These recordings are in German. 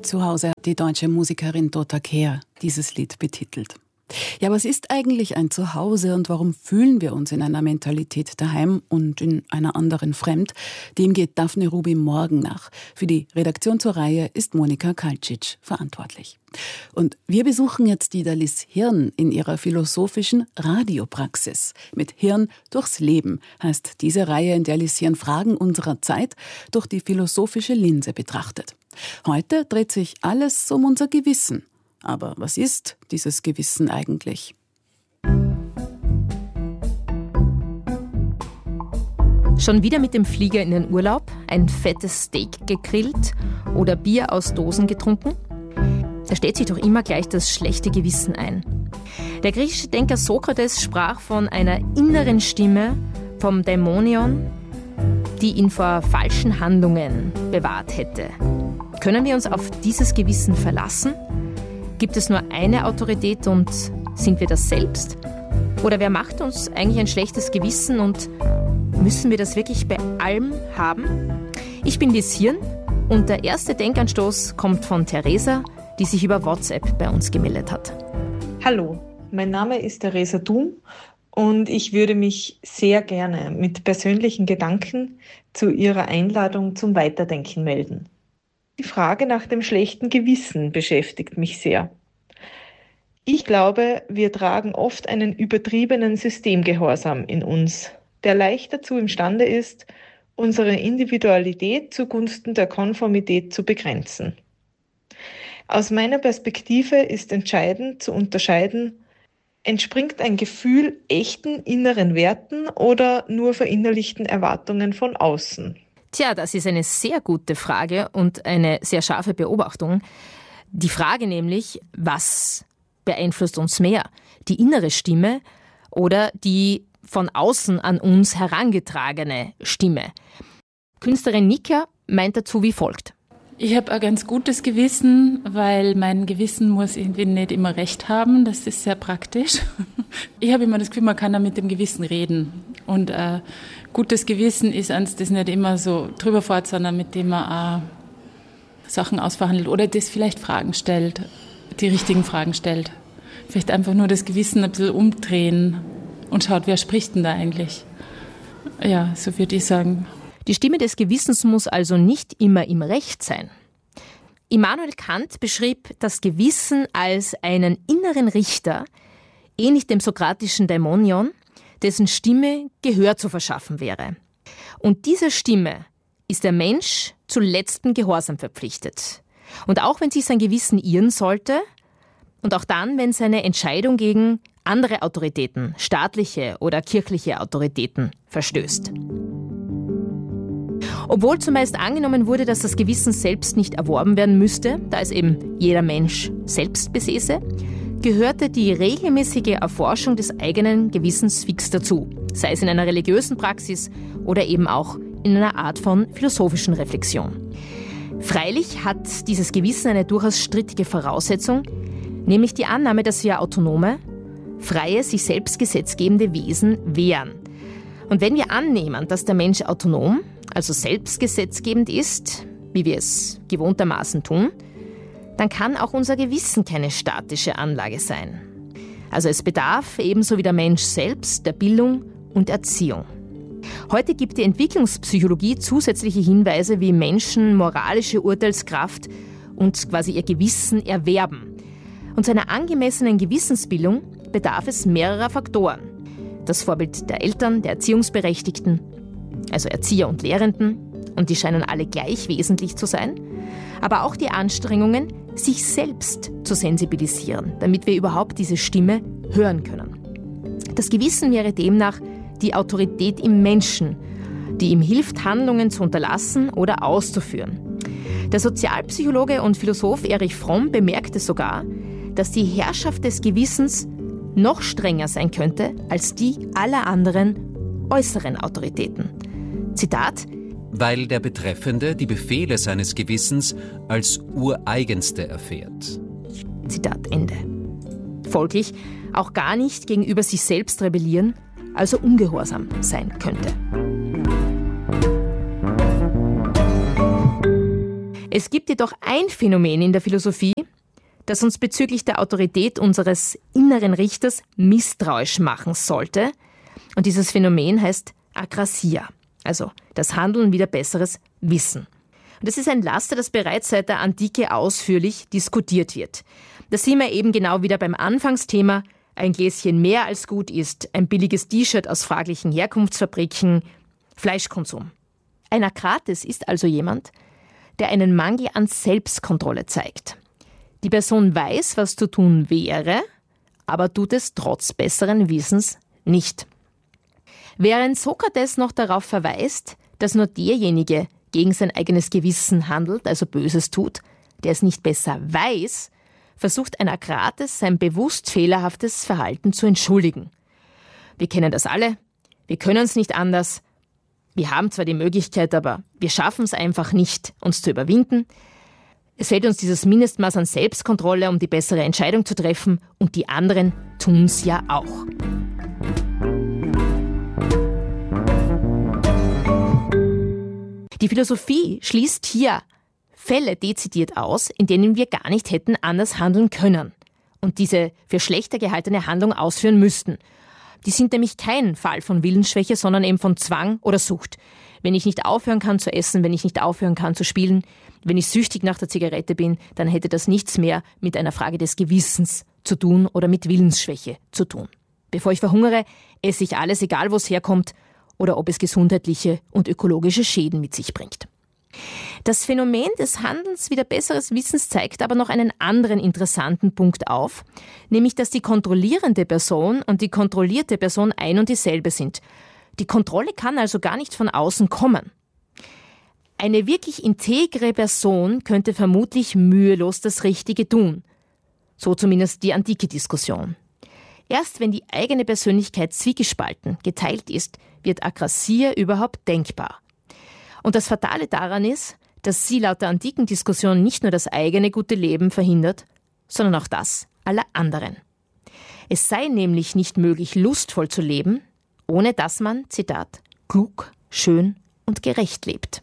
zu Hause hat die deutsche Musikerin Dota Kehr dieses Lied betitelt. Ja, was ist eigentlich ein Zuhause und warum fühlen wir uns in einer Mentalität daheim und in einer anderen fremd? Dem geht Daphne Ruby morgen nach. Für die Redaktion zur Reihe ist Monika Kalcic verantwortlich. Und wir besuchen jetzt die Dalis Hirn in ihrer philosophischen Radiopraxis. Mit Hirn durchs Leben heißt diese Reihe, in der Liz Hirn Fragen unserer Zeit durch die philosophische Linse betrachtet. Heute dreht sich alles um unser Gewissen. Aber was ist dieses Gewissen eigentlich? Schon wieder mit dem Flieger in den Urlaub, ein fettes Steak gegrillt oder Bier aus Dosen getrunken? Da stellt sich doch immer gleich das schlechte Gewissen ein. Der griechische Denker Sokrates sprach von einer inneren Stimme, vom Daimonion, die ihn vor falschen Handlungen bewahrt hätte. Können wir uns auf dieses Gewissen verlassen? Gibt es nur eine Autorität und sind wir das selbst? Oder wer macht uns eigentlich ein schlechtes Gewissen und müssen wir das wirklich bei allem haben? Ich bin Liz Hirn und der erste Denkanstoß kommt von Theresa, die sich über WhatsApp bei uns gemeldet hat. Hallo, mein Name ist Theresa Thum und ich würde mich sehr gerne mit persönlichen Gedanken zu Ihrer Einladung zum Weiterdenken melden. Die Frage nach dem schlechten Gewissen beschäftigt mich sehr. Ich glaube, wir tragen oft einen übertriebenen Systemgehorsam in uns, der leicht dazu imstande ist, unsere Individualität zugunsten der Konformität zu begrenzen. Aus meiner Perspektive ist entscheidend zu unterscheiden, entspringt ein Gefühl echten inneren Werten oder nur verinnerlichten Erwartungen von außen? Tja, das ist eine sehr gute Frage und eine sehr scharfe Beobachtung. Die Frage nämlich, was beeinflusst uns mehr? Die innere Stimme oder die von außen an uns herangetragene Stimme? Künstlerin Nika meint dazu wie folgt. Ich habe ein ganz gutes Gewissen, weil mein Gewissen muss irgendwie nicht immer recht haben. Das ist sehr praktisch. Ich habe immer das Gefühl, man kann da mit dem Gewissen reden. Und gutes Gewissen ist eins, das nicht immer so drüber fährt, sondern mit dem man Sachen ausverhandelt oder das vielleicht Fragen stellt, die richtigen Fragen stellt. Vielleicht einfach nur das Gewissen ein bisschen umdrehen und schaut, wer spricht denn da eigentlich. Ja, so würde ich sagen. Die Stimme des Gewissens muss also nicht immer im Recht sein. Immanuel Kant beschrieb das Gewissen als einen inneren Richter, ähnlich dem sokratischen Daimonion, dessen Stimme Gehör zu verschaffen wäre. Und dieser Stimme ist der Mensch zu letztem Gehorsam verpflichtet. Und auch wenn sich sein Gewissen irren sollte, und auch dann, wenn seine Entscheidung gegen andere Autoritäten, staatliche oder kirchliche Autoritäten, verstößt. Obwohl zumeist angenommen wurde, dass das Gewissen selbst nicht erworben werden müsste, da es eben jeder Mensch selbst besäße, gehörte die regelmäßige Erforschung des eigenen Gewissens fix dazu, sei es in einer religiösen Praxis oder eben auch in einer Art von philosophischen Reflexion. Freilich hat dieses Gewissen eine durchaus strittige Voraussetzung, nämlich die Annahme, dass wir autonome, freie, sich selbst gesetzgebende Wesen wären. Und wenn wir annehmen, dass der Mensch autonom, also selbstgesetzgebend ist, wie wir es gewohntermaßen tun, dann kann auch unser Gewissen keine statische Anlage sein. Also es bedarf ebenso wie der Mensch selbst der Bildung und Erziehung. Heute gibt die Entwicklungspsychologie zusätzliche Hinweise, wie Menschen moralische Urteilskraft und quasi ihr Gewissen erwerben. Und zu einer angemessenen Gewissensbildung bedarf es mehrerer Faktoren. Das Vorbild der Eltern, der Erziehungsberechtigten, also Erzieher und Lehrenden, und die scheinen alle gleich wesentlich zu sein, aber auch die Anstrengungen, sich selbst zu sensibilisieren, damit wir überhaupt diese Stimme hören können. Das Gewissen wäre demnach die Autorität im Menschen, die ihm hilft, Handlungen zu unterlassen oder auszuführen. Der Sozialpsychologe und Philosoph Erich Fromm bemerkte sogar, dass die Herrschaft des Gewissens noch strenger sein könnte als die aller anderen äußeren Autoritäten. Zitat: Weil der Betreffende die Befehle seines Gewissens als ureigenste erfährt. Zitat Ende. Folglich auch gar nicht gegenüber sich selbst rebellieren, also ungehorsam sein könnte. Es gibt jedoch ein Phänomen in der Philosophie, das uns bezüglich der Autorität unseres inneren Richters misstrauisch machen sollte. Und dieses Phänomen heißt Akrasia, also das Handeln wider besseres Wissen. Und das ist ein Laster, das bereits seit der Antike ausführlich diskutiert wird. Da sind wir eben genau wieder beim Anfangsthema: ein Gläschen mehr als gut ist, ein billiges T-Shirt aus fraglichen Herkunftsfabriken, Fleischkonsum. Ein Akrates ist also jemand, der einen Mangel an Selbstkontrolle zeigt. Die Person weiß, was zu tun wäre, aber tut es trotz besseren Wissens nicht. Während Sokrates noch darauf verweist, dass nur derjenige gegen sein eigenes Gewissen handelt, also Böses tut, der es nicht besser weiß, versucht ein Akrates, sein bewusst fehlerhaftes Verhalten zu entschuldigen. Wir kennen das alle, wir können es nicht anders, wir haben zwar die Möglichkeit, aber wir schaffen es einfach nicht, uns zu überwinden. Es fehlt uns dieses Mindestmaß an Selbstkontrolle, um die bessere Entscheidung zu treffen, und die anderen tun es ja auch. Die Philosophie schließt hier Fälle dezidiert aus, in denen wir gar nicht hätten anders handeln können und diese für schlechter gehaltene Handlung ausführen müssten. Die sind nämlich kein Fall von Willensschwäche, sondern eben von Zwang oder Sucht. Wenn ich nicht aufhören kann zu essen, wenn ich nicht aufhören kann zu spielen, wenn ich süchtig nach der Zigarette bin, dann hätte das nichts mehr mit einer Frage des Gewissens zu tun oder mit Willensschwäche zu tun. Bevor ich verhungere, esse ich alles, egal wo es herkommt oder ob es gesundheitliche und ökologische Schäden mit sich bringt. Das Phänomen des Handelns wider besseres Wissens zeigt aber noch einen anderen interessanten Punkt auf, nämlich dass die kontrollierende Person und die kontrollierte Person ein und dieselbe sind. Die Kontrolle kann also gar nicht von außen kommen. Eine wirklich integre Person könnte vermutlich mühelos das Richtige tun. So zumindest die antike Diskussion. Erst wenn die eigene Persönlichkeit zwiegespalten, geteilt ist, wird Akrasia überhaupt denkbar. Und das Fatale daran ist, dass sie laut der antiken Diskussion nicht nur das eigene gute Leben verhindert, sondern auch das aller anderen. Es sei nämlich nicht möglich, lustvoll zu leben, ohne dass man, Zitat, klug, schön und gerecht lebt.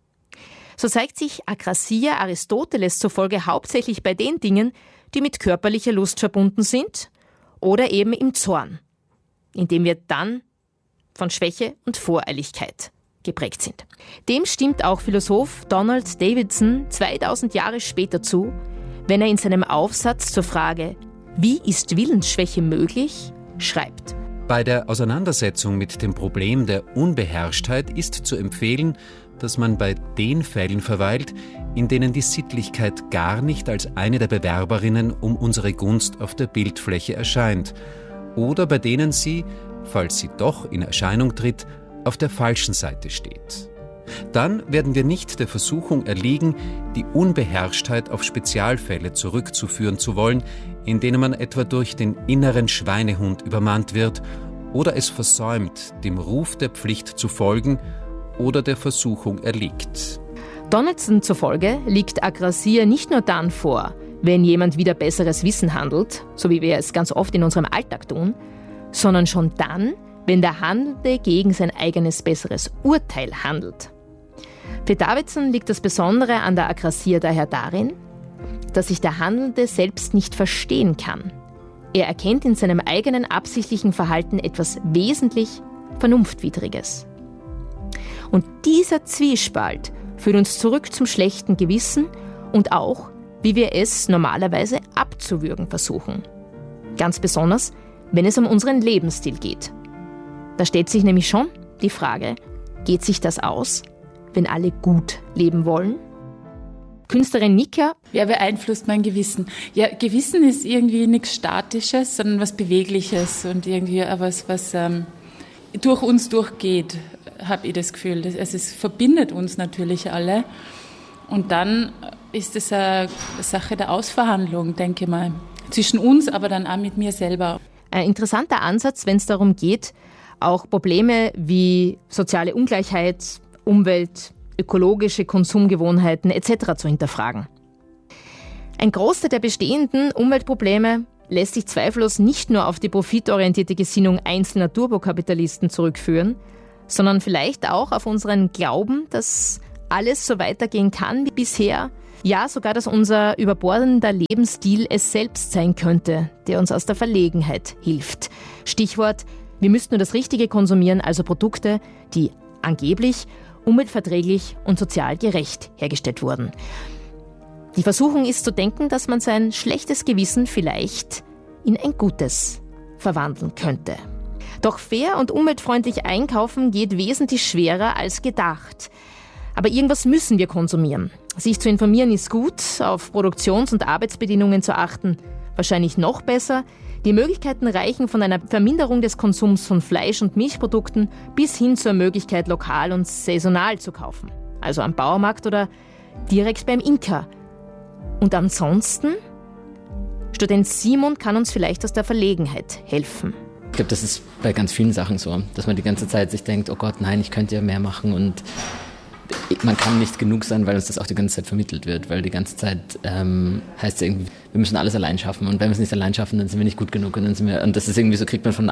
So zeigt sich Akrasia Aristoteles zufolge hauptsächlich bei den Dingen, die mit körperlicher Lust verbunden sind oder eben im Zorn, indem wir dann von Schwäche und Voreiligkeit geprägt sind. Dem stimmt auch Philosoph Donald Davidson 2000 Jahre später zu, wenn er in seinem Aufsatz zur Frage „Wie ist Willensschwäche möglich?" schreibt: Bei der Auseinandersetzung mit dem Problem der Unbeherrschtheit ist zu empfehlen, dass man bei den Fällen verweilt, in denen die Sittlichkeit gar nicht als eine der Bewerberinnen um unsere Gunst auf der Bildfläche erscheint, oder bei denen sie, falls sie doch in Erscheinung tritt, auf der falschen Seite steht. Dann werden wir nicht der Versuchung erliegen, die Unbeherrschtheit auf Spezialfälle zurückzuführen zu wollen, in denen man etwa durch den inneren Schweinehund übermannt wird oder es versäumt, dem Ruf der Pflicht zu folgen oder der Versuchung erliegt. Donaldson zufolge liegt Akrasia nicht nur dann vor, wenn jemand wider besseres Wissen handelt, so wie wir es ganz oft in unserem Alltag tun, sondern schon dann, wenn der Handelnde gegen sein eigenes besseres Urteil handelt. Für Davidson liegt das Besondere an der Akrasia daher darin, dass sich der Handelnde selbst nicht verstehen kann. Er erkennt in seinem eigenen absichtlichen Verhalten etwas wesentlich Vernunftwidriges. Und dieser Zwiespalt führt uns zurück zum schlechten Gewissen und auch, wie wir es normalerweise abzuwürgen versuchen. Ganz besonders, wenn es um unseren Lebensstil geht. Da stellt sich nämlich schon die Frage, geht sich das aus, wenn alle gut leben wollen? Künstlerin Nika. Wer beeinflusst mein Gewissen? Ja, Gewissen ist irgendwie nichts Statisches, sondern was Bewegliches und irgendwie was durch uns durchgeht, habe ich das Gefühl. Es verbindet uns natürlich alle. Und dann ist es eine Sache der Ausverhandlung, denke ich mal. Zwischen uns, aber dann auch mit mir selber. Ein interessanter Ansatz, wenn es darum geht, auch Probleme wie soziale Ungleichheit, Umwelt, ökologische Konsumgewohnheiten etc. zu hinterfragen. Ein Großteil der bestehenden Umweltprobleme lässt sich zweifellos nicht nur auf die profitorientierte Gesinnung einzelner Turbokapitalisten zurückführen, sondern vielleicht auch auf unseren Glauben, dass alles so weitergehen kann wie bisher. Ja, sogar, dass unser überbordender Lebensstil es selbst sein könnte, der uns aus der Verlegenheit hilft. Stichwort, wir müssten nur das Richtige konsumieren, also Produkte, die angeblich umweltverträglich und sozial gerecht hergestellt wurden. Die Versuchung ist zu denken, dass man sein schlechtes Gewissen vielleicht in ein gutes verwandeln könnte. Doch fair und umweltfreundlich einkaufen geht wesentlich schwerer als gedacht. Aber irgendwas müssen wir konsumieren. Sich zu informieren ist gut, auf Produktions- und Arbeitsbedingungen zu achten wahrscheinlich noch besser. Die Möglichkeiten reichen von einer Verminderung des Konsums von Fleisch- und Milchprodukten bis hin zur Möglichkeit, lokal und saisonal zu kaufen. Also am Baumarkt oder direkt beim Imker. Und ansonsten? Student Simon kann uns vielleicht aus der Verlegenheit helfen. Ich glaube, das ist bei ganz vielen Sachen so, dass man die ganze Zeit sich denkt, oh Gott, nein, ich könnte ja mehr machen und man kann nicht genug sein, weil uns das auch die ganze Zeit vermittelt wird, weil die ganze Zeit heißt es irgendwie, wir müssen alles allein schaffen und wenn wir es nicht allein schaffen, dann sind wir nicht gut genug und das ist irgendwie so, kriegt man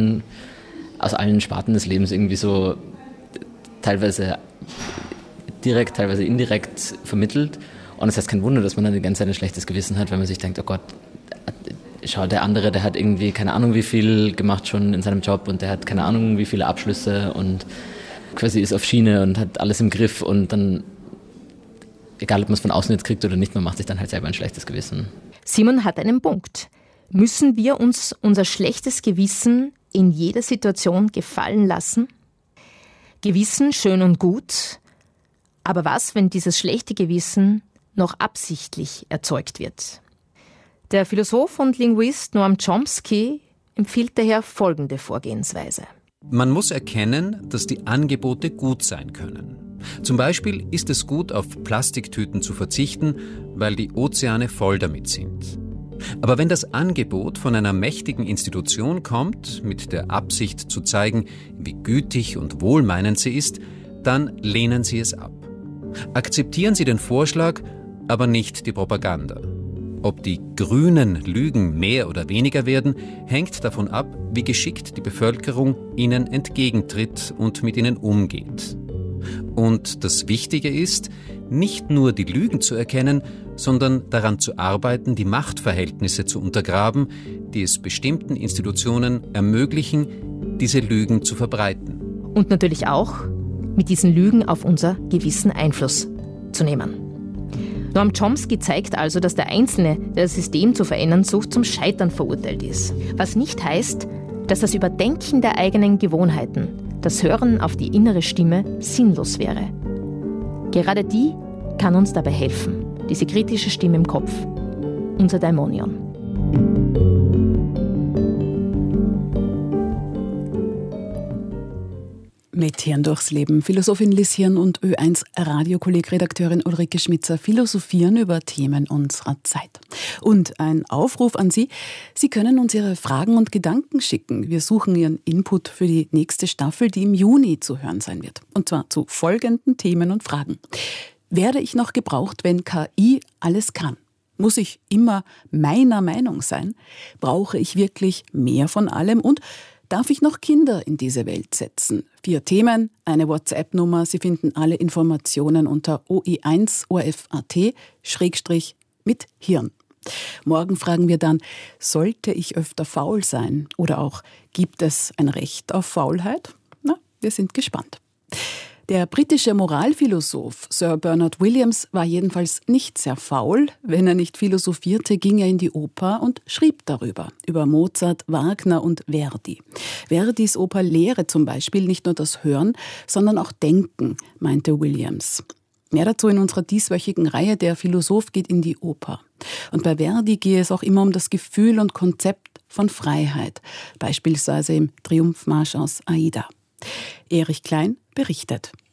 aus allen Sparten des Lebens irgendwie so teilweise direkt, teilweise indirekt vermittelt und es heißt kein Wunder, dass man dann die ganze Zeit ein schlechtes Gewissen hat, wenn man sich denkt, oh Gott, schau, der andere, der hat irgendwie keine Ahnung wie viel gemacht schon in seinem Job und der hat keine Ahnung wie viele Abschlüsse und quasi ist auf Schiene und hat alles im Griff und dann, egal ob man es von außen jetzt kriegt oder nicht, man macht sich dann halt selber ein schlechtes Gewissen. Simon hat einen Punkt. Müssen wir uns unser schlechtes Gewissen in jeder Situation gefallen lassen? Gewissen schön und gut, aber was, wenn dieses schlechte Gewissen noch absichtlich erzeugt wird? Der Philosoph und Linguist Noam Chomsky empfiehlt daher folgende Vorgehensweise. Man muss erkennen, dass die Angebote gut sein können. Zum Beispiel ist es gut, auf Plastiktüten zu verzichten, weil die Ozeane voll damit sind. Aber wenn das Angebot von einer mächtigen Institution kommt, mit der Absicht zu zeigen, wie gütig und wohlmeinend sie ist, dann lehnen Sie es ab. Akzeptieren Sie den Vorschlag, aber nicht die Propaganda. Ob die grünen Lügen mehr oder weniger werden, hängt davon ab, wie geschickt die Bevölkerung ihnen entgegentritt und mit ihnen umgeht. Und das Wichtige ist, nicht nur die Lügen zu erkennen, sondern daran zu arbeiten, die Machtverhältnisse zu untergraben, die es bestimmten Institutionen ermöglichen, diese Lügen zu verbreiten. Und natürlich auch, mit diesen Lügen auf unser Gewissen Einfluss zu nehmen. Noam Chomsky zeigt also, dass der Einzelne, der das System zu verändern sucht, zum Scheitern verurteilt ist. Was nicht heißt, dass das Überdenken der eigenen Gewohnheiten, das Hören auf die innere Stimme sinnlos wäre. Gerade die kann uns dabei helfen, diese kritische Stimme im Kopf, unser Daimonion. Mit Hirn durchs Leben. Philosophin Liz Hirn und Ö1 Radiokolleg-Redakteurin Ulrike Schmitzer philosophieren über Themen unserer Zeit. Und ein Aufruf an Sie. Sie können uns Ihre Fragen und Gedanken schicken. Wir suchen Ihren Input für die nächste Staffel, die im Juni zu hören sein wird. Und zwar zu folgenden Themen und Fragen. Werde ich noch gebraucht, wenn KI alles kann? Muss ich immer meiner Meinung sein? Brauche ich wirklich mehr von allem? Und darf ich noch Kinder in diese Welt setzen? 4 Themen, eine WhatsApp-Nummer. Sie finden alle Informationen unter oi1orf.at/mit-Hirn. Morgen fragen wir dann, sollte ich öfter faul sein? Oder auch, gibt es ein Recht auf Faulheit? Na, wir sind gespannt. Der britische Moralphilosoph Sir Bernard Williams war jedenfalls nicht sehr faul. Wenn er nicht philosophierte, ging er in die Oper und schrieb darüber, über Mozart, Wagner und Verdi. Verdis Oper lehre zum Beispiel nicht nur das Hören, sondern auch Denken, meinte Williams. Mehr dazu in unserer dieswöchigen Reihe Der Philosoph geht in die Oper. Und bei Verdi gehe es auch immer um das Gefühl und Konzept von Freiheit, beispielsweise im Triumphmarsch aus Aida. Erich Klein berichtet.